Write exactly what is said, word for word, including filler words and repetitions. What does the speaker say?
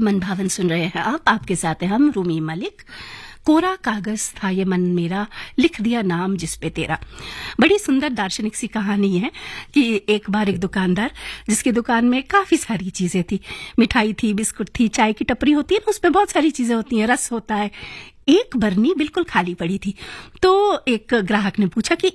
मन भावन सुन रहे हैं आप, आपके साथ हैं हम रूमी मलिक। कोरा कागज था ये मन मेरा, लिख दिया नाम जिस पे तेरा। बड़ी सुंदर दार्शनिक सी कहानी है कि एक बार एक दुकानदार, जिसकी दुकान में काफी सारी चीजें थी, मिठाई थी, बिस्कुट थी, चाय की टपरी होती है ना, उसमें बहुत सारी चीजें होती हैं, रस होता है। एक बरनी बिल्कुल खाली पड़ी थी। तो एक ग्राहक ने पूछा कि